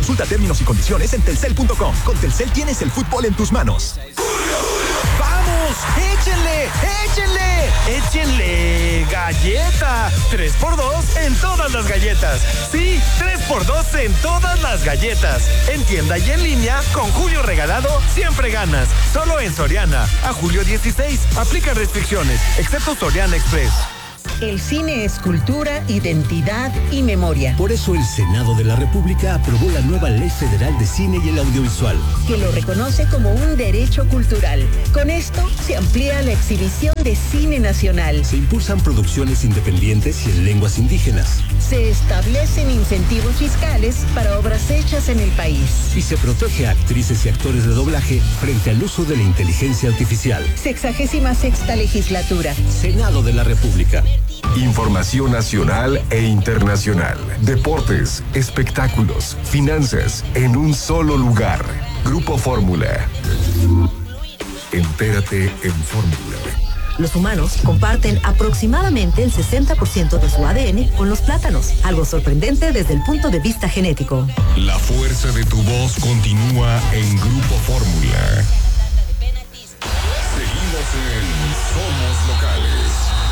Consulta términos y condiciones en telcel.com. Con Telcel tienes el fútbol en tus manos. ¡Vamos! ¡Échenle! ¡Échenle! ¡Échenle! ¡Galleta! 3x2 en todas las galletas. Sí, 3x2 en todas las galletas. En tienda y en línea, con Julio Regalado, siempre ganas. Solo en Soriana. A julio 16. Aplica restricciones, excepto Soriana Express. El cine es cultura, identidad y memoria. Por eso el Senado de la República aprobó la nueva Ley Federal de Cine y el Audiovisual, que lo reconoce como un derecho cultural. Con esto se amplía la exhibición de cine nacional. Se impulsan producciones independientes y en lenguas indígenas. Se establecen incentivos fiscales para obras hechas en el país. Y se protege a actrices y actores de doblaje frente al uso de la inteligencia artificial. 66ª legislatura. Senado de la República. Información nacional e internacional. Deportes, espectáculos, finanzas, en un solo lugar. Grupo Fórmula. Entérate en Fórmula. Los humanos comparten aproximadamente el 60% de su ADN con los plátanos, algo sorprendente desde el punto de vista genético. La fuerza de tu voz continúa en Grupo Fórmula. Seguimos en Somos Locales.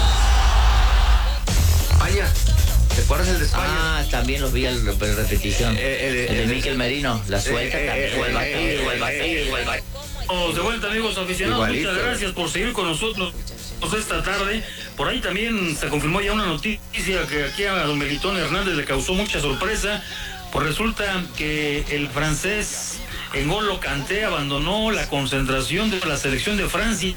España. ¿Te acuerdas el de España? Ah, también los vi en repetición. El de Miquel Merino, la suelta también. Vuelva. De vuelta, amigos aficionados. Igualito. Muchas gracias por seguir con nosotros esta tarde. Por ahí también se confirmó ya una noticia que aquí a don Melitón Hernández le causó mucha sorpresa. Pues resulta que el francés N'Golo Kanté abandonó la concentración de la selección de Francia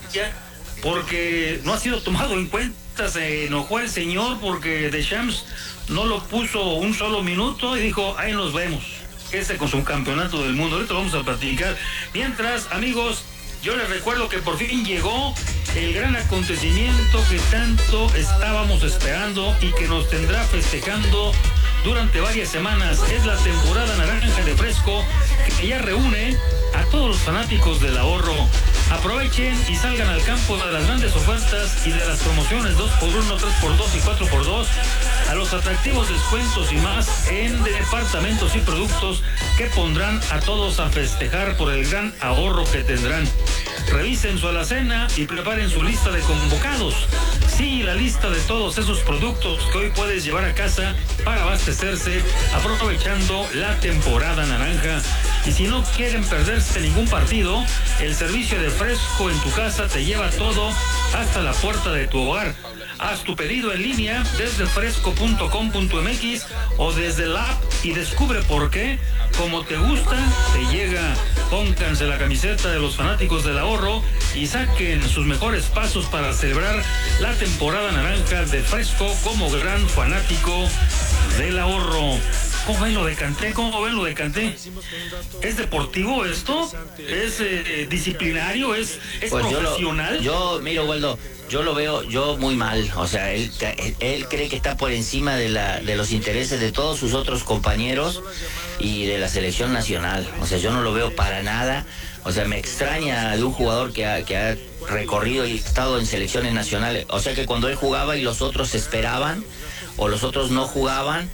porque no ha sido tomado en cuenta. Se enojó el señor porque Deschamps no lo puso un solo minuto y dijo, ahí nos vemos. Ese con su campeonato del mundo. Ahorita vamos a platicar. Mientras, amigos, yo les recuerdo que por fin llegó el gran acontecimiento que tanto estábamos esperando y que nos tendrá festejando durante varias semanas. Es la temporada naranja de Fresco, que ya reúne a todos los fanáticos del ahorro. Aprovechen y salgan al campo de las grandes ofertas y de las promociones 2x1, 3x2 y 4x2, a los atractivos descuentos y más en departamentos y productos que pondrán a todos a festejar por el gran ahorro que tendrán. Revisen su alacena y preparen su lista de convocados. Sí, la lista de todos esos productos que hoy puedes llevar a casa para abastecerse aprovechando la temporada naranja. Y si no quieren perderse ningún partido, el servicio de Fresco en tu casa te lleva todo hasta la puerta de tu hogar. Haz tu pedido en línea desde fresco.com.mx o desde la app y descubre por qué, como te gusta, te llega. Pónganse la camiseta de los fanáticos del ahorro y saquen sus mejores pasos para celebrar la temporada naranja de Fresco como gran fanático del ahorro. ¿Cómo ven lo de Kanté? ¿Cómo ven lo de Kanté? ¿Es deportivo esto? ¿Es disciplinario? ¿Es pues profesional? Mira, Waldo, yo lo veo muy mal. O sea, él cree que está por encima de los intereses de todos sus otros compañeros y de la selección nacional. O sea, yo no lo veo para nada. O sea, me extraña de un jugador que ha recorrido y estado en selecciones nacionales. O sea, que cuando él jugaba y los otros esperaban o los otros no jugaban,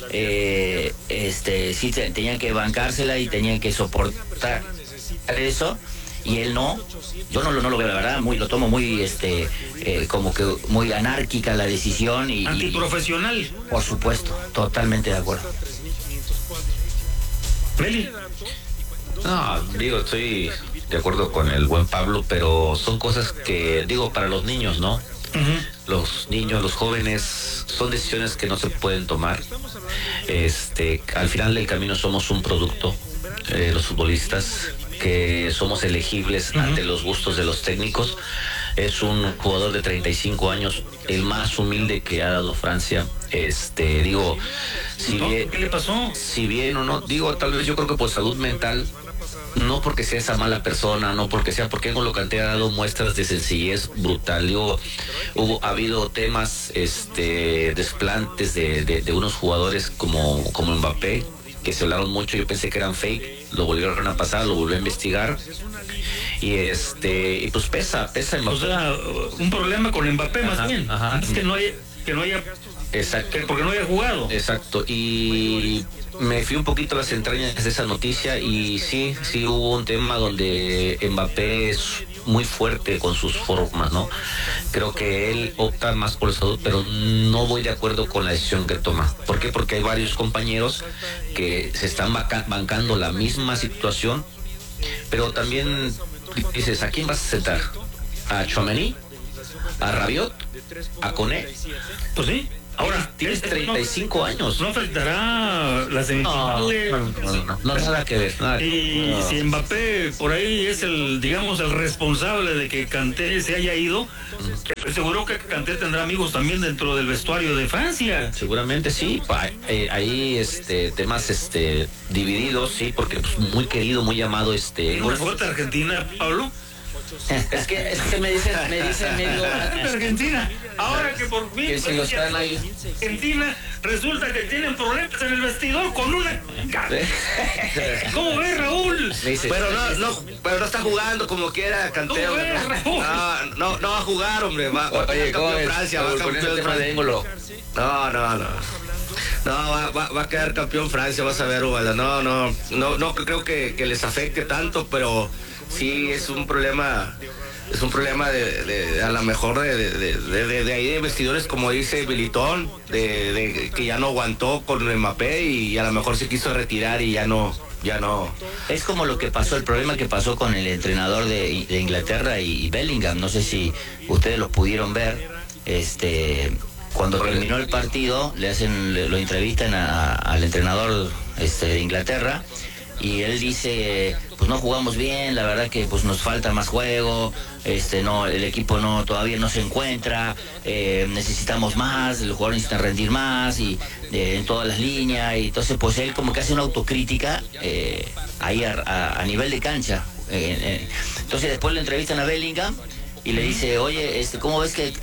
sí tenían que bancársela y tenían que soportar eso, y él no. Yo no lo veo, la verdad, lo tomo muy como que muy anárquica la decisión y antiprofesional. Por supuesto, totalmente de acuerdo. Meli. No, estoy de acuerdo con el buen Pablo, pero son cosas que, para los niños, ¿no? Uh-huh. Los niños, los jóvenes, son decisiones que no se pueden tomar. Al final del camino somos un producto, los futbolistas, que somos elegibles uh-huh. ante los gustos de los técnicos. Es un jugador de 35 años, el más humilde que ha dado Francia. ¿Qué le pasó? Si bien o no, tal vez yo creo que por salud mental, no porque sea esa mala persona, no porque N'Golo Kanté ha dado muestras de sencillez brutal. Ha habido temas, desplantes de unos jugadores como Mbappé, que se hablaron mucho. Yo pensé que eran fake, lo volvieron a pasar, lo volví a investigar. Y pues pesa Mbappé. O sea, un problema con Mbappé, ajá, más bien. Ajá. Antes que no haya exacto. porque no haya jugado. Exacto. Y me fui un poquito a las entrañas de esa noticia y sí hubo un tema donde Mbappé es muy fuerte con sus formas, ¿no? Creo que él opta más por el salud, pero no voy de acuerdo con la decisión que toma. ¿Por qué? Porque hay varios compañeros que se están bancando la misma situación, pero también dices, ¿a quién vas a sentar? ¿A Tchouaméni? ¿A Rabiot? ¿A Koné? Pues sí. Ahora, tienes 35 años. No afectará las semifinales. No, nada que ver. Y si Mbappé por ahí es el responsable de que Kanté se haya ido, seguro que Kanté tendrá amigos también dentro del vestuario de Francia. Seguramente sí. Hay temas divididos, sí, porque pues, muy querido, muy amado. ¿Una fuerte Argentina, Pablo? Es que me dicen medio Argentina, ahora que por fin que se los traen ahí. Argentina resulta que tienen problemas en el vestidor con una. ¿Cómo ves, Raúl? Pero no está jugando como quiera, Kanté. No va a jugar, hombre. Va a quedar campeón Francia, va a campeón Francia. Va a quedar campeón Francia, vas a ver, Ubaldo. No creo que les afecte tanto, pero sí es un problema de a lo mejor de ahí de vestidores, como dice Militón, de que ya no aguantó con Mbappé y a lo mejor se quiso retirar y ya no. Es como lo que pasó, el problema que pasó con el entrenador de Inglaterra y Bellingham. No sé si ustedes lo pudieron ver. Cuando terminó el partido, lo entrevistan al entrenador de Inglaterra. Y él dice, pues no jugamos bien, la verdad que pues nos falta más juego, el equipo todavía no se encuentra, necesitamos más, los jugadores necesitan rendir más y en todas las líneas, y entonces pues él como que hace una autocrítica ahí a nivel de cancha. Entonces después le entrevistan a Bellingham y le dice, oye, ¿cómo ves que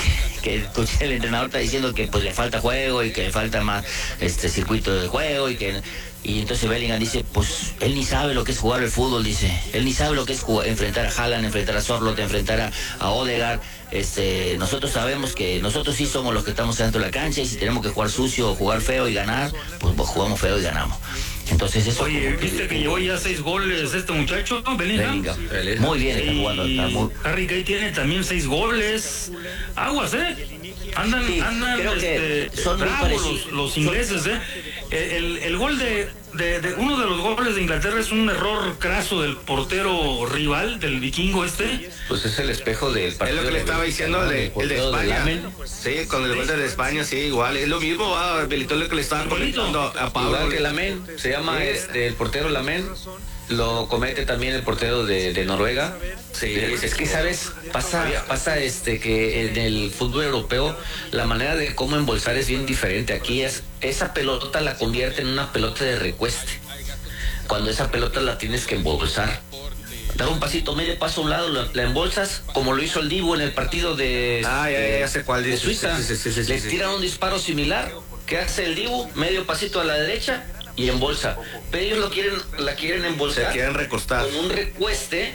el entrenador está diciendo que pues le falta juego y que le falta más circuito de juego y entonces Bellingham dice, pues él ni sabe lo que es jugar el fútbol, dice, él ni sabe lo que es enfrentar a Haaland, enfrentar a Sorloth, enfrentar a Odegaard. Nosotros sabemos que nosotros sí somos los que estamos dentro de la cancha, y si tenemos que jugar sucio o jugar feo y ganar, pues jugamos feo y ganamos. Entonces eso. Oye, ¿viste que llevó ya 6 goles este muchacho, ¿no? Bellingham. Muy bien está jugando. Harry Kane tiene también 6 goles. Aguas, Andan creo que son muy parecidos los ingleses, El gol de uno de los goles de Inglaterra es un error craso del portero rival, del vikingo Pues es el espejo del partido. Es lo que le estaba diciendo el de España. Sí, con el gol de España, sí, igual. Es lo mismo, Belitón, lo que le estaban comentando a Pablo. Igual que Lamén, se llama el portero Lamén. Lo comete también el portero de Noruega. Sí, es que sabes, pasa que en el fútbol europeo la manera de cómo embolsar es bien diferente. Aquí esa pelota la convierte en una pelota de recueste. Cuando esa pelota la tienes que embolsar, dar un pasito, medio paso a un lado, la embolsas, como lo hizo el Dibu en el partido de Suiza. Le tiran un disparo similar. ¿Qué hace el Dibu? Medio pasito a la derecha y embolsa, pero ellos la quieren embolsar, se quieren recostar con un recueste.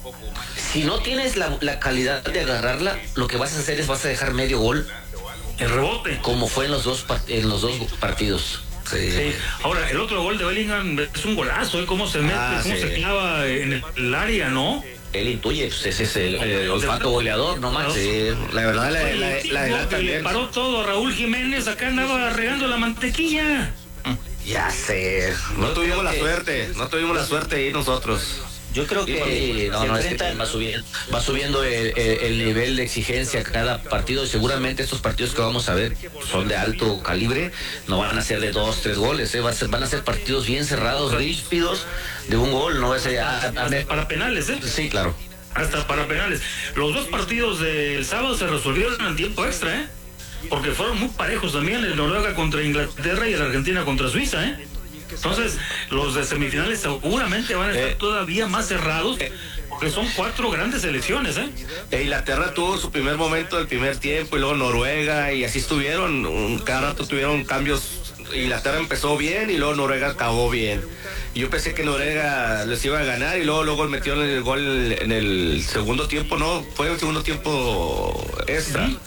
Si no tienes la calidad de agarrarla, lo que vas a hacer es vas a dejar medio gol, el rebote, como fue en los dos partidos. Sí. Ahora, el otro gol de Bellingham es un golazo, cómo se mete, se clava en el área, ¿no? Él intuye, pues ese es el olfato goleador, no más. Sí, la verdad, la también. Le paró todo a Raúl Jiménez, acá andaba regando la mantequilla. Ya sé, no tuvimos la suerte ahí nosotros. Yo creo que es que va subiendo el nivel de exigencia cada partido, y seguramente estos partidos que vamos a ver son de alto calibre, no van a ser de 2, 3 goles, van a ser partidos bien cerrados, ríspidos, de un gol, no va a ser para penales, Sí, claro. Hasta para penales. Los dos partidos del sábado se resolvieron en tiempo extra, porque fueron muy parejos también, el Noruega contra Inglaterra y el Argentina contra Suiza, Entonces, los de semifinales seguramente van a estar todavía más cerrados, porque son 4 grandes selecciones, Inglaterra tuvo su primer momento del primer tiempo, y luego Noruega, y así estuvieron, cada rato tuvieron cambios. Inglaterra empezó bien y luego Noruega acabó bien. Yo pensé que Noruega les iba a ganar, y luego metieron el gol en el segundo tiempo, ¿no? Fue el segundo tiempo extra. Sí.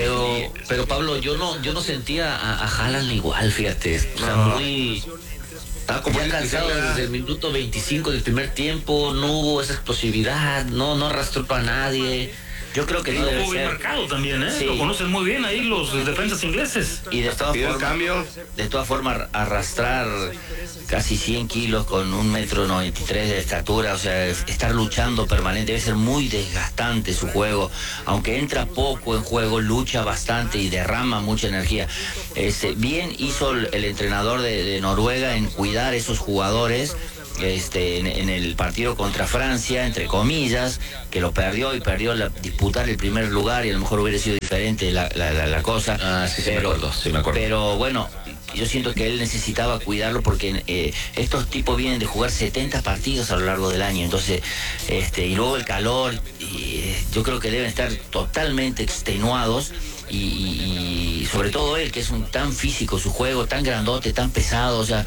Pero Pablo, yo no sentía a Haaland igual, fíjate. O sea, Estaba como ya cansado desde el minuto 25 del primer tiempo, no hubo esa explosividad, no arrastró para nadie. Yo creo que no debe ser. Bien marcado también, ¿eh? Sí. Lo conocen muy bien ahí los defensas ingleses. Y de todas formas, arrastrar casi 100 kilos con 1,93 m de estatura, o sea, estar luchando permanente, debe ser muy desgastante su juego. Aunque entra poco en juego, lucha bastante y derrama mucha energía. Bien hizo el entrenador de Noruega en cuidar esos jugadores. En el partido contra Francia, entre comillas, que lo perdió disputar el primer lugar, y a lo mejor hubiera sido diferente la cosa. Sí, me acuerdo. Pero bueno, yo siento que él necesitaba cuidarlo porque estos tipos vienen de jugar 70 partidos a lo largo del año, entonces, y luego el calor, yo creo que deben estar totalmente extenuados. Y sobre todo él, que es tan físico su juego, tan grandote, tan pesado, o sea,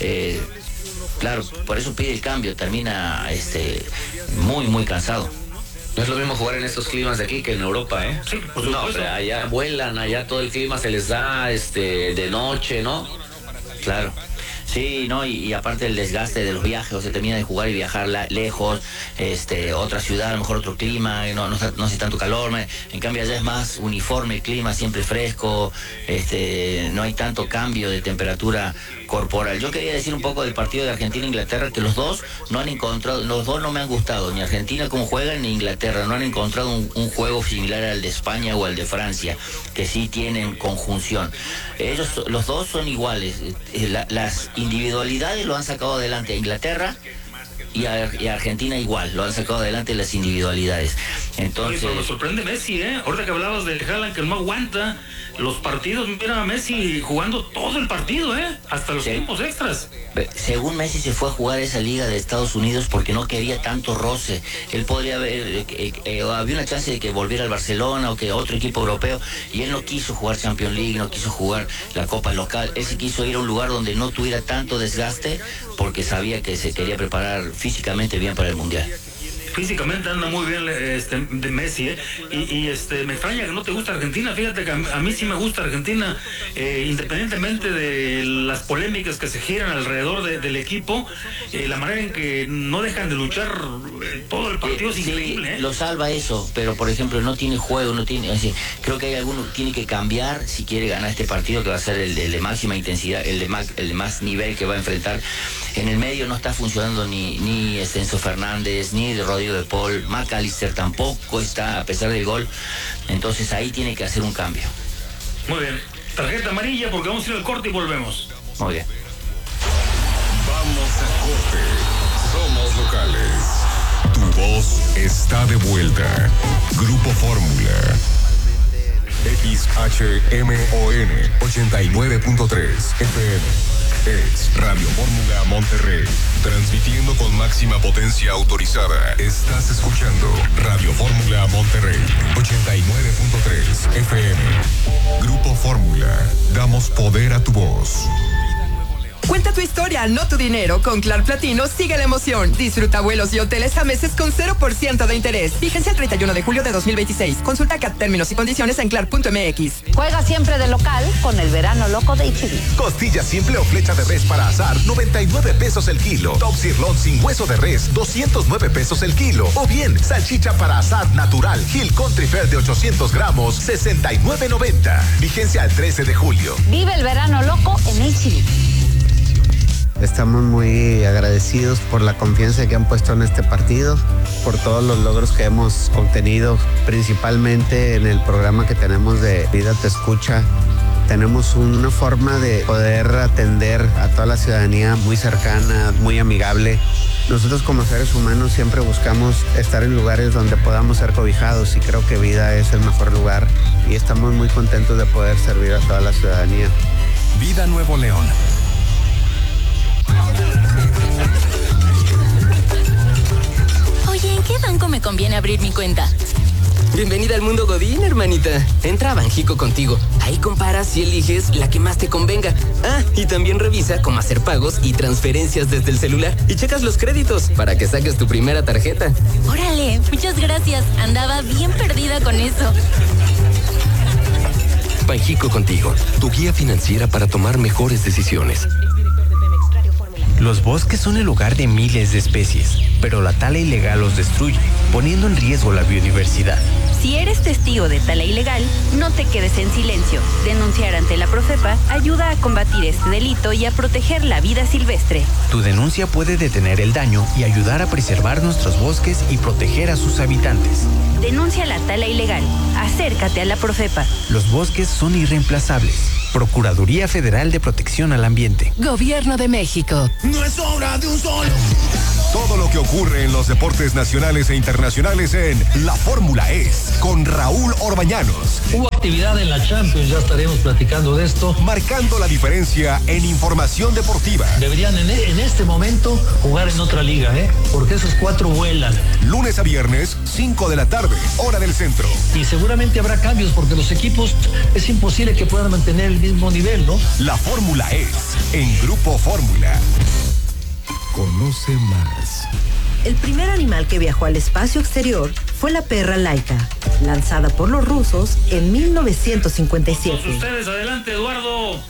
claro, por eso pide el cambio, termina muy, muy cansado. No es lo mismo jugar en estos climas de aquí que en Europa, ¿eh? Sí, por supuesto. No, pero allá vuelan, allá todo el clima se les da de noche, ¿no? Claro. Sí, no, y aparte el desgaste de los viajes, o sea, termina de jugar y viajar lejos, otra ciudad, a lo mejor otro clima, no hace tanto calor, en cambio allá es más uniforme el clima, siempre fresco, no hay tanto cambio de temperatura corporal. Yo quería decir un poco del partido de Argentina-Inglaterra, que los dos no me han gustado, ni Argentina como juegan, ni Inglaterra, no han encontrado un juego similar al de España o al de Francia, que sí tienen conjunción. Los dos son iguales, las individualidades lo han sacado adelante a Inglaterra y a Argentina igual, lo han sacado adelante las individualidades. Entonces, pero me sorprende Messi, ahorita que hablabas de Haaland, que no aguanta los partidos, mira a Messi jugando todo el partido, hasta los tiempos extras. Según Messi se fue a jugar esa liga de Estados Unidos porque no quería tanto roce. Él podría haber, había una chance de que volviera al Barcelona o que otro equipo europeo, y él no quiso jugar Champions League, no quiso jugar la Copa local. Él se quiso ir a un lugar donde no tuviera tanto desgaste porque sabía que se quería preparar físicamente bien para el Mundial. Físicamente anda muy bien de Messi, y me extraña que no te gusta Argentina. Fíjate que a mí sí me gusta Argentina, independientemente de las polémicas que se giran alrededor del equipo, la manera en que no dejan de luchar todo el partido es increíble. Lo salva eso, pero por ejemplo no tiene juego, creo que hay alguno que tiene que cambiar si quiere ganar este partido, que va a ser el de máxima intensidad, el de más nivel que va a enfrentar. En el medio no está funcionando ni Enzo Fernández, ni Rodrigo de Paul, McAllister tampoco está, a pesar del gol. Entonces ahí tiene que hacer un cambio. Muy bien. Tarjeta amarilla porque vamos a ir al corte y volvemos. Muy bien. Vamos a corte. Somos locales. Tu voz está de vuelta. Grupo Fórmula. XHMON 89.3 FM. Es Radio Fórmula Monterrey, transmitiendo con máxima potencia autorizada. Estás escuchando Radio Fórmula Monterrey, 89.3 FM. Grupo Fórmula, damos poder a tu voz. Cuenta tu historia, no tu dinero. Con Clar Platino sigue la emoción. Disfruta vuelos y hoteles a meses con 0% de interés. Vigencia el 31 de julio de 2026. Consulta CAT términos y condiciones en clar.mx. Juega siempre de local con el verano loco de HB. Costilla simple o flecha de res para asar, 99 pesos el kilo. Top sirloin sin hueso de res, 209 pesos el kilo. O bien, salchicha para asar natural Hill Country Fair de 800 gramos, 69.90. Vigencia al 13 de julio. Vive el verano loco en HB. Estamos muy agradecidos por la confianza que han puesto en este partido, por todos los logros que hemos obtenido, principalmente en el programa que tenemos de Vida Te Escucha. Tenemos una forma de poder atender a toda la ciudadanía muy cercana, muy amigable. Nosotros como seres humanos siempre buscamos estar en lugares donde podamos ser cobijados, y creo que Vida es el mejor lugar, y estamos muy contentos de poder servir a toda la ciudadanía. Vida Nuevo León. Oye, ¿en qué banco me conviene abrir mi cuenta? Bienvenida al mundo Godín, hermanita. Entra a Banjico Contigo. Ahí comparas y eliges la que más te convenga. Ah, y también revisa cómo hacer pagos y transferencias desde el celular. Y checas los créditos para que saques tu primera tarjeta. Órale, muchas gracias. Andaba bien perdida con eso. Banjico Contigo, tu guía financiera para tomar mejores decisiones. Los bosques son el hogar de miles de especies, pero la tala ilegal los destruye, poniendo en riesgo la biodiversidad. Si eres testigo de tala ilegal, no te quedes en silencio. Denunciar ante la Profepa ayuda a combatir este delito y a proteger la vida silvestre. Tu denuncia puede detener el daño y ayudar a preservar nuestros bosques y proteger a sus habitantes. Denuncia la tala ilegal. Acércate a la Profepa. Los bosques son irreemplazables. Procuraduría Federal de Protección al Ambiente. Gobierno de México. No es obra de un solo. Todo lo que ocurre en los deportes nacionales e internacionales en La Fórmula Es, con Raúl Orbañanos. Hubo actividad en la Champions, ya estaremos platicando de esto. Marcando la diferencia en información deportiva. Deberían en este momento jugar en otra liga, porque esos 4 vuelan. Lunes a viernes, 5 de la tarde, hora del centro. Y seguramente habrá cambios, porque los equipos es imposible que puedan mantener el mismo nivel, ¿no? La Fórmula Es, en Grupo Fórmula. Conoce más. El primer animal que viajó al espacio exterior fue la perra Laika, lanzada por los rusos en 1957. Con ustedes, adelante, Eduardo.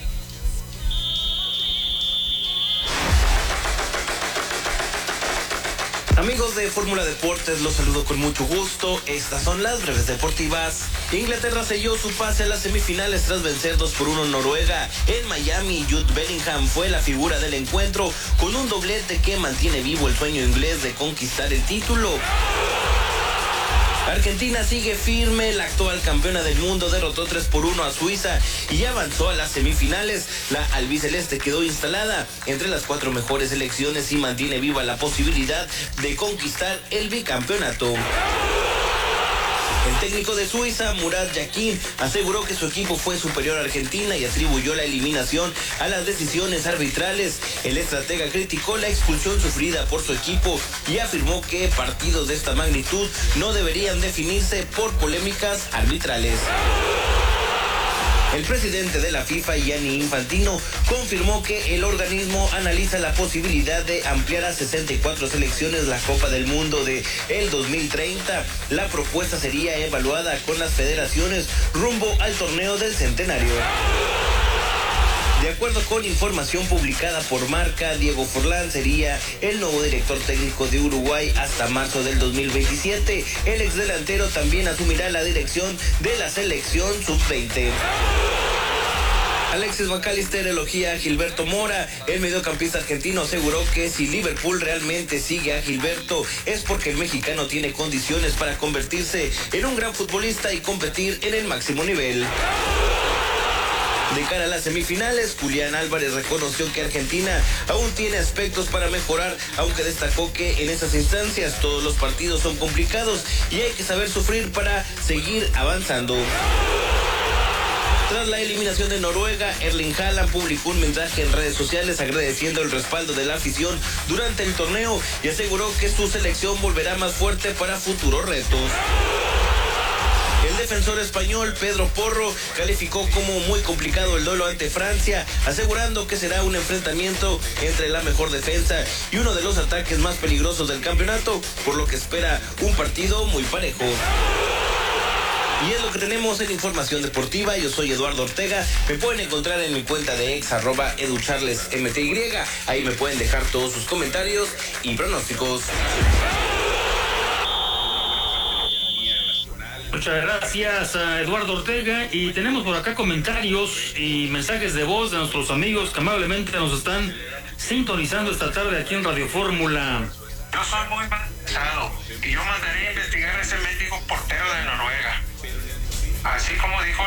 Amigos de Fórmula Deportes, los saludo con mucho gusto. Estas son las breves deportivas. Inglaterra selló su pase a las semifinales tras vencer 2-1 Noruega. En Miami, Jude Bellingham fue la figura del encuentro con un doblete que mantiene vivo el sueño inglés de conquistar el título. Argentina sigue firme, la actual campeona del mundo derrotó 3-1 a Suiza y avanzó a las semifinales. La albiceleste quedó instalada entre las 4 mejores selecciones y mantiene viva la posibilidad de conquistar el bicampeonato. El técnico de Suiza, Murat Yakin, aseguró que su equipo fue superior a Argentina y atribuyó la eliminación a las decisiones arbitrales. El estratega criticó la expulsión sufrida por su equipo y afirmó que partidos de esta magnitud no deberían definirse por polémicas arbitrales. El presidente de la FIFA, Gianni Infantino, confirmó que el organismo analiza la posibilidad de ampliar a 64 selecciones la Copa del Mundo de el 2030. La propuesta sería evaluada con las federaciones rumbo al torneo del centenario. De acuerdo con información publicada por Marca, Diego Forlán sería el nuevo director técnico de Uruguay hasta marzo del 2027. El exdelantero también asumirá la dirección de la selección sub-20. Alexis McAllister elogia a Gilberto Mora. El mediocampista argentino aseguró que si Liverpool realmente sigue a Gilberto es porque el mexicano tiene condiciones para convertirse en un gran futbolista y competir en el máximo nivel. De cara a las semifinales, Julián Álvarez reconoció que Argentina aún tiene aspectos para mejorar, aunque destacó que en esas instancias todos los partidos son complicados y hay que saber sufrir para seguir avanzando. Tras la eliminación de Noruega, Erling Haaland publicó un mensaje en redes sociales agradeciendo el respaldo de la afición durante el torneo y aseguró que su selección volverá más fuerte para futuros retos. El defensor español Pedro Porro calificó como muy complicado el duelo ante Francia, asegurando que será un enfrentamiento entre la mejor defensa y uno de los ataques más peligrosos del campeonato, por lo que espera un partido muy parejo. Y es lo que tenemos en Información Deportiva. Yo soy Eduardo Ortega. Me pueden encontrar en mi cuenta de ex @educharlesmty. Ahí me pueden dejar todos sus comentarios y pronósticos. Muchas gracias a Eduardo Ortega, y tenemos por acá comentarios y mensajes de voz de nuestros amigos que amablemente nos están sintonizando esta tarde aquí en Radio Fórmula. Yo soy muy pesado y yo mandaría a investigar a ese médico portero de Noruega. Así como dijo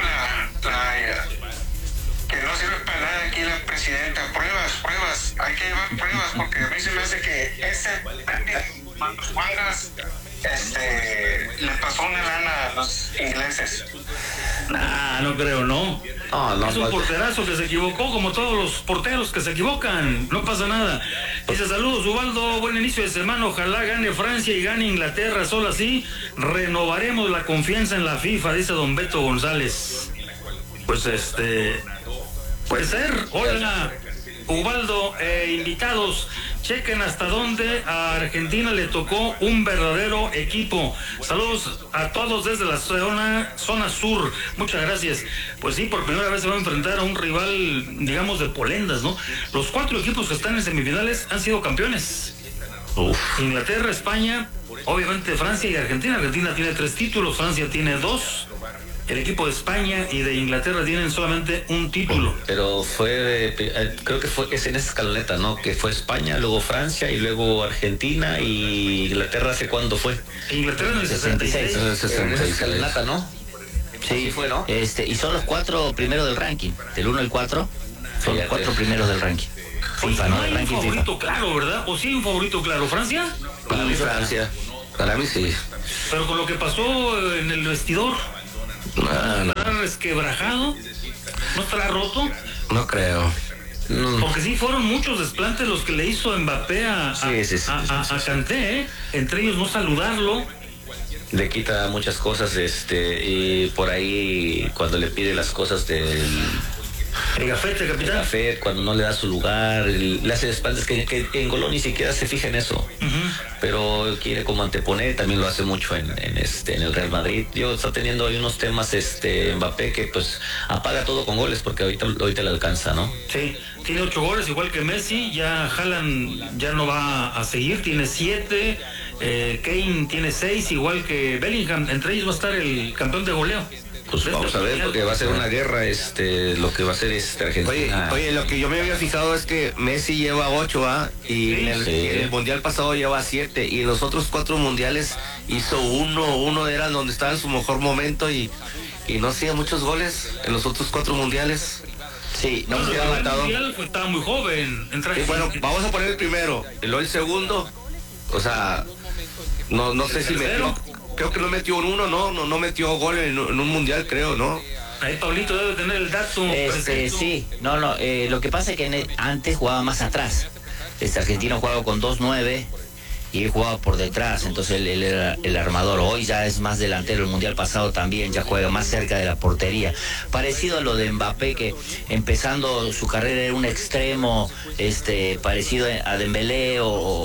que no sirve para nada aquí la presidenta. Pruebas, hay que llevar pruebas, porque a mí se me hace que ese Juangas le pasó una lana a los ingleses. No creo, ¿no? Es un porterazo que se equivocó, como todos los porteros que se equivocan. No pasa nada. Dice: saludos, Ubaldo, buen inicio de semana. Ojalá gane Francia y gane Inglaterra. Solo así renovaremos la confianza en la FIFA, dice don Beto González. Pues puede ser. Hola, Ubaldo, invitados. chequen hasta dónde a Argentina le tocó un verdadero equipo. Saludos a todos desde la zona sur. Muchas gracias. Pues sí, por primera vez se va a enfrentar a un rival, digamos, de polendas, ¿no? Los 4 equipos que están en semifinales han sido campeones. Inglaterra, España, obviamente Francia y Argentina. Argentina tiene 3 títulos, Francia tiene 2. El equipo de España y de Inglaterra tienen solamente un título. Pero creo que es en esa escaloneta, ¿no? Que fue España, luego Francia y luego Argentina y Inglaterra. ¿Hace cuándo fue? Inglaterra en el 66. En el 66. En esa escaloneta, ¿no? Sí, fue, ¿no? Y son los 4 primeros del ranking, del 1 al 4, son los 4 primeros del ranking. FIFA, ¿no? Hay un favorito claro, ¿verdad? ¿O sí hay un favorito claro? ¿Francia? Para mí Francia. Para mí sí. Pero con lo que pasó en el vestidor, ¿estará resquebrajado? ¿No estará roto? No creo. Porque sí fueron muchos desplantes los que le hizo Mbappé a Kanté, ¿eh? Entre ellos no saludarlo. Le quita muchas cosas, y por ahí cuando le pide las cosas del... El gafete, capitán. El gafete, cuando no le da su lugar, le hace espaldas, que en Golón ni siquiera se fija en eso. Pero quiere como anteponer, también lo hace mucho en el Real Madrid. Está teniendo ahí unos temas Mbappé que pues apaga todo con goles, porque ahorita le alcanza, ¿no? Sí, tiene 8 goles igual que Messi. Ya Haaland ya no va a seguir, tiene 7. Kane tiene 6, igual que Bellingham. Entre ellos va a estar el campeón de goleo. Pues vamos a ver, porque va a ser una guerra, lo que va a ser Argentina. Oye, lo que yo me había fijado es que Messi lleva 8, ¿va? Y en el mundial pasado lleva 7, y en los otros 4 mundiales hizo 1 era donde estaba en su mejor momento y no hacía muchos goles en los otros 4 mundiales. Sí, no se había matado. Estaba muy joven. Bueno, vamos a poner el primero, y luego el segundo, o sea, no sé si metió. Creo que no metió no metió gol en un mundial, creo, ¿no? Ahí Pablito debe tener el dato. Sí, lo que pasa es que antes jugaba más atrás. Argentino jugaba con 2-9 y él jugaba por detrás, entonces él era el armador. Hoy ya es más delantero, el mundial pasado también ya juega más cerca de la portería. Parecido a lo de Mbappé, que empezando su carrera era un extremo, parecido a Dembélé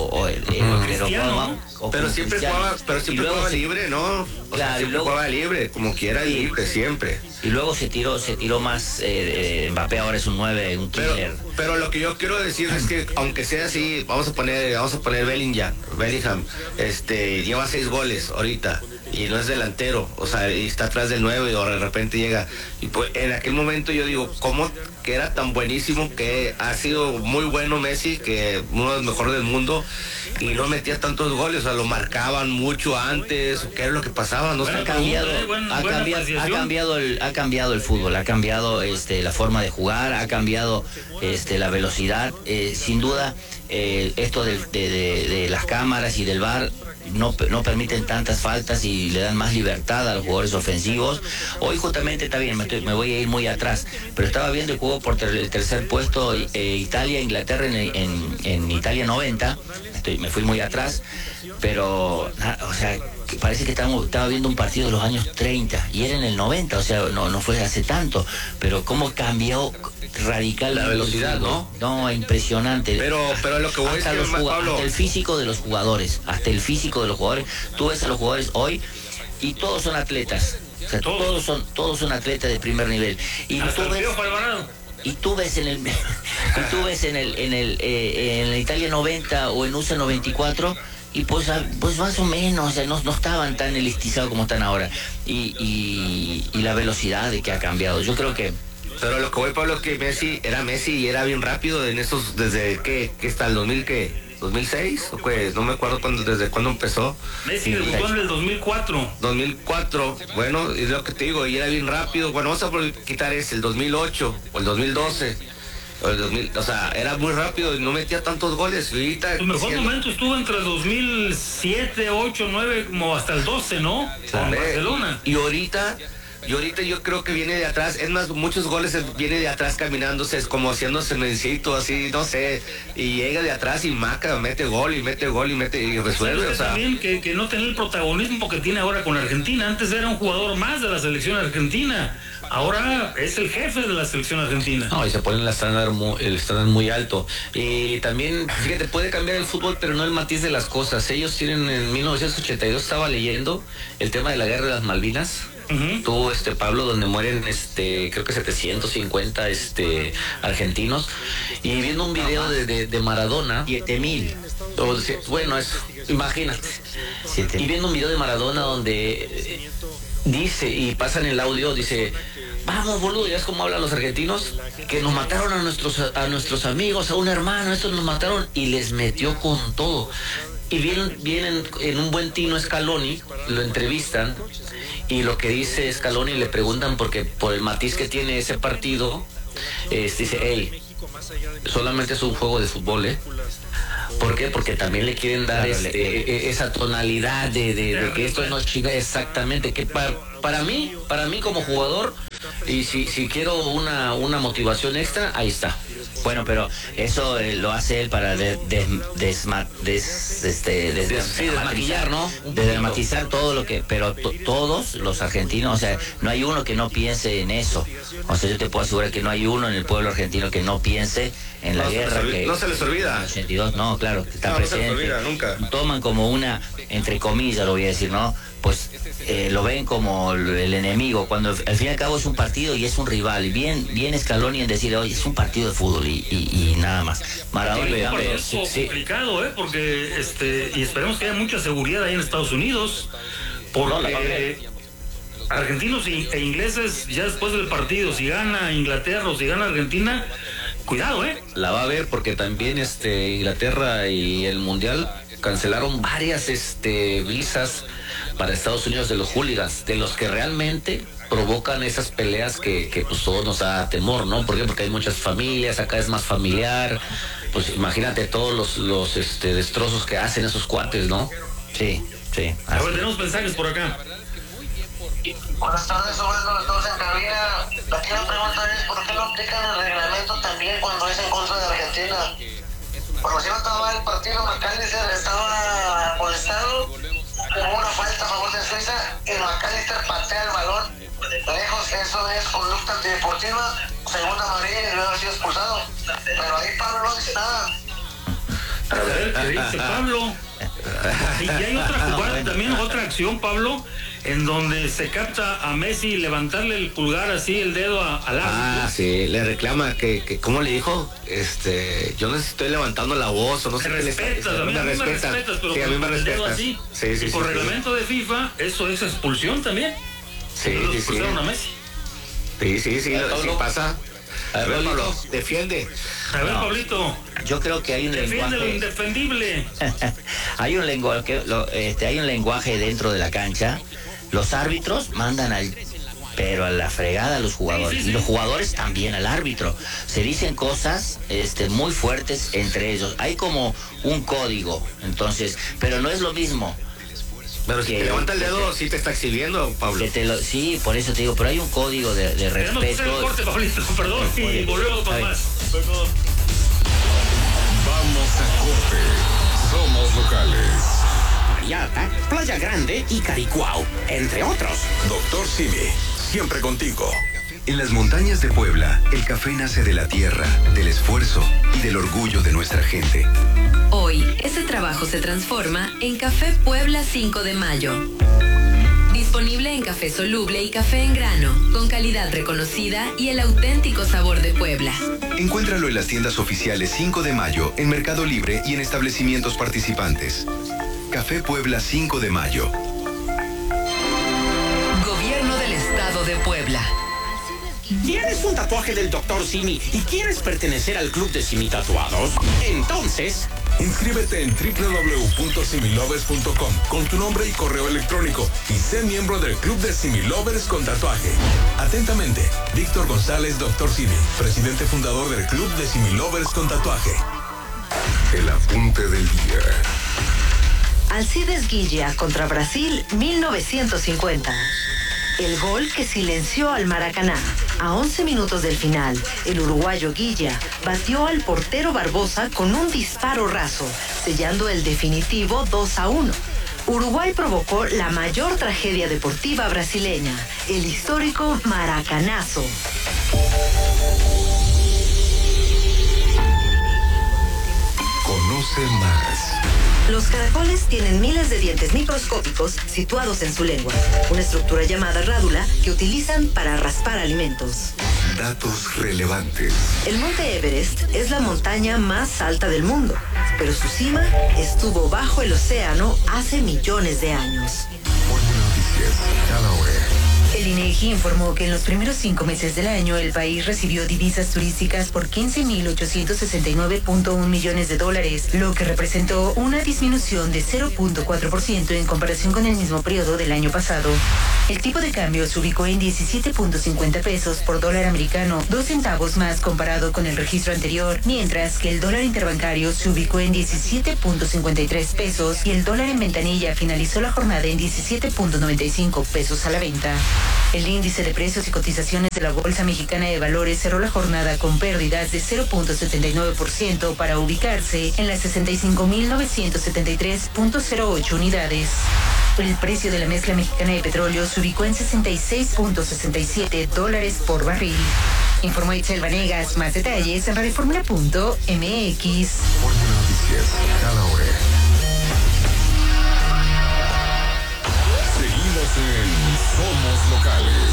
pero siempre jugaba libre, ¿no? Claro, siempre jugaba libre, como quiera, libre, siempre. Y luego se tiró más, Mbappé ahora es un 9, un killer. Pero lo que yo quiero decir es que, aunque sea así, vamos a poner Bellingham, lleva 6 goles ahorita, y no es delantero, o sea, y está atrás del 9, o de repente llega, y pues en aquel momento yo digo, ¿cómo que era tan buenísimo, que ha sido muy bueno Messi, que uno de los mejores del mundo, y no metía tantos goles? O sea, lo marcaban mucho antes? ¿Qué era lo que pasaba? No sé. Ha cambiado el fútbol, ha cambiado la forma de jugar, ha cambiado la velocidad, sin duda. Esto de las cámaras y del VAR no permiten tantas faltas y le dan más libertad a los jugadores ofensivos. Hoy justamente, está bien, me voy a ir muy atrás, pero estaba viendo el juego por el tercer puesto, Italia-Inglaterra en Italia 90, me fui muy atrás, pero, o sea, parece que estaba viendo un partido de los años 30 y era en el 90, o sea, no fue hace tanto, pero cómo cambió radical la velocidad, ¿no? No, impresionante. Pero lo que voy a decir, hasta el físico de los jugadores, tú ves a los jugadores hoy y todos son atletas, o sea, todos son atletas de primer nivel. Y tú ves en el Italia 90 o en USA 94, y pues más o menos, o sea, no estaban tan elistizados como están ahora, y la velocidad de que ha cambiado, yo creo que. Pero lo que voy, Pablo, es que Messi y era bien rápido en esos, desde que está el 2000, ¿qué? ¿2006? ¿O qué? No me acuerdo desde cuándo empezó. Messi debutó en el 2004. 2004, bueno, es lo que te digo, y era bien rápido. Bueno, vamos a quitar el 2008 o el 2012. O el 2000, o sea, era muy rápido y no metía tantos goles. Y ahorita, el mejor momento estuvo entre el 2007, 8, 9, como hasta el 12, ¿no? Con Barcelona. Y ahorita Y ahorita yo creo que viene de atrás, es más, muchos goles viene de atrás caminándose, es como haciéndose mencito, así, no sé, y llega de atrás y marca, mete gol y resuelve. O sea, también que no tiene el protagonismo que tiene ahora con Argentina. Antes era un jugador más de la selección argentina, ahora es el jefe de la selección argentina. No, y se pone el estándar muy alto. Y también, fíjate, puede cambiar el fútbol, pero no el matiz de las cosas. Ellos tienen, en 1982 estaba leyendo el tema de la guerra de las Malvinas. Tuvo Pablo, donde mueren creo que 750 argentinos, y viendo un video de Maradona, 7,000. Bueno, eso, imagínate. Y viendo un video de Maradona donde dice, y pasan el audio, dice: vamos, boludo, ya es como hablan los argentinos, que nos mataron a nuestros amigos, a un hermano, estos nos mataron, y les metió con todo. Y vienen en un buen tino Scaloni, lo entrevistan, y lo que dice Scaloni, le preguntan por el matiz que tiene ese partido, dice: hey, solamente es un juego de fútbol, ¿eh? ¿Por qué? Porque también le quieren dar esa tonalidad de que esto no chica exactamente, que para mí como jugador, y si quiero una motivación extra, ahí está. Bueno, pero eso lo hace él para desmaquillar, ¿no? Desmatizar todo lo que... Pero todos los argentinos, o sea, no hay uno que no piense en eso. O sea, yo te puedo asegurar que no hay uno en el pueblo argentino que no piense en la guerra. No se les olvida. En el 82, no, claro, que está presente. No se les olvida, nunca. Toman como una, entre comillas lo voy a decir, ¿no? Pues lo ven como el enemigo, cuando al fin y al cabo es un partido y es un rival. Y bien Scaloni en decir: oye, es un partido de fútbol y nada más. Maradona, es complicado, porque y esperemos que haya mucha seguridad ahí en Estados Unidos, porque argentinos e ingleses, ya después del partido, si gana Inglaterra o si gana Argentina, cuidado, la va a ver, porque también Inglaterra y el Mundial cancelaron varias visas para Estados Unidos de los hooligans, de los que realmente provocan esas peleas que pues todos nos da temor, ¿no? ¿Por qué? Porque hay muchas familias, acá es más familiar. Pues imagínate todos los destrozos que hacen esos cuates, ¿no? Sí. A ver, tenemos mensajes por acá. Buenas tardes, todos en cabina. Aquí la pregunta es: ¿por qué no aplican el reglamento también cuando es en contra de Argentina? Por si no estaba el partido, McAllister estaba molestado, hubo una falta a favor de Suiza y McAllister patea el balón lejos. Eso es conducta antideportiva, segunda amarilla, y debe haber sido expulsado. Pero ahí Pablo no dice nada. A ver, ¿qué dice Pablo? Y hay otra jugada también, otra acción, Pablo, en donde se capta a Messi levantarle el pulgar así, el dedo al árbitro. Ah, sí, le reclama que ¿cómo le dijo? Yo no estoy levantando la voz o no sé qué le respetas, a mí me respetas, pero sí, a mí me respetas. Así. Sí, y por reglamento de FIFA, eso es expulsión también. Sí. A Messi. Sí, pasa. A ver, Pablo, defiende. A ver, Pablito. Yo creo que hay un lenguaje. Defiende lo indefendible. Hay un lenguaje dentro de la cancha. Los árbitros mandan pero a la fregada a los jugadores. Sí. Y los jugadores también al árbitro. Se dicen cosas muy fuertes entre ellos. Hay como un código, entonces, pero no es lo mismo. Pero si te levanta el dedo, sí te está exhibiendo, Pablo. Sí, por eso te digo, pero hay un código de respeto. Tenemos que hacer el corte, Pablito, perdón, y volvemos con más. Vamos a corte. Somos locales. Mariata, Playa Grande y Caricuao, entre otros. Doctor Simi, siempre contigo. En las montañas de Puebla, el café nace de la tierra, del esfuerzo y del orgullo de nuestra gente. Hoy, ese trabajo se transforma en Café Puebla 5 de Mayo. Disponible en café soluble y café en grano, con calidad reconocida y el auténtico sabor de Puebla. Encuéntralo en las tiendas oficiales 5 de Mayo, en Mercado Libre y en establecimientos participantes. Café Puebla 5 de Mayo. Gobierno del Estado de Puebla. ¿Tienes un tatuaje del Dr. Simi y quieres pertenecer al club de Simi Tatuados? Entonces, inscríbete en www.similovers.com con tu nombre y correo electrónico y sé miembro del club de Similovers con tatuaje. Atentamente, Víctor González, Dr. Simi, presidente fundador del club de Similovers con tatuaje. El apunte del día. Alcides Guilla contra Brasil, 1950. el gol que silenció al Maracaná. A 11 minutos del final, el uruguayo Guilla batió al portero Barbosa con un disparo raso, sellando el definitivo 2-1. Uruguay provocó la mayor tragedia deportiva brasileña, el histórico Maracanazo. Conoce más. Los caracoles tienen miles de dientes microscópicos situados en su lengua, una estructura llamada rádula que utilizan para raspar alimentos. Datos relevantes. El monte Everest es la montaña más alta del mundo, pero su cima estuvo bajo el océano hace millones de años. Noticias cada hora. El INEGI informó que en los primeros 5 meses del año el país recibió divisas turísticas por 15.869.1 millones de dólares, lo que representó una disminución de 0.4% en comparación con el mismo periodo del año pasado. El tipo de cambio se ubicó en 17.50 pesos por dólar americano, 2 centavos más comparado con el registro anterior, mientras que el dólar interbancario se ubicó en 17.53 pesos y el dólar en ventanilla finalizó la jornada en 17.95 pesos a la venta. El índice de precios y cotizaciones de la Bolsa Mexicana de Valores cerró la jornada con pérdidas de 0.79% para ubicarse en las 65.973.08 unidades. El precio de la mezcla mexicana de petróleo se ubicó en $66.67 por barril. Informó Itzel Vanegas. Más detalles en radioformula.mx. Noticias cada hora. Seguimos en Somos Locales.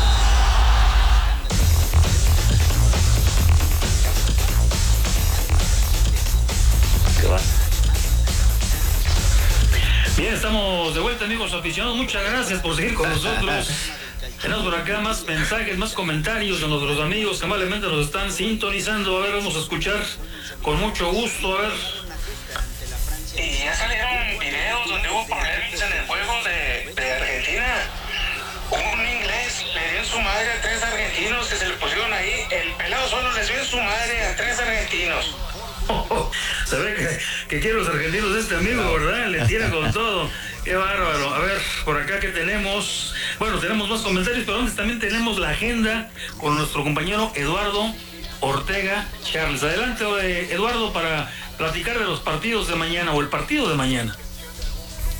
¿Qué va? Bien, estamos de vuelta, amigos aficionados. Muchas gracias por seguir con nosotros. Tenemos por acá más mensajes, más comentarios de nuestros amigos que amablemente nos están sintonizando. A ver, vamos a escuchar con mucho gusto. A ver. Y ya salieron videos donde hubo problemas en el juego de Argentina. Un inglés le dio en su madre a 3 argentinos que se le pusieron ahí. El pelado solo les dio en su madre a 3 argentinos. Se ve que quieren los argentinos de este amigo, ¿verdad? Le tiran con todo. Qué bárbaro. A ver, por acá que tenemos. Bueno, tenemos más comentarios, pero antes también tenemos la agenda con nuestro compañero Eduardo Ortega Charles. Adelante, Eduardo, para platicar de los partidos de mañana o el partido de mañana.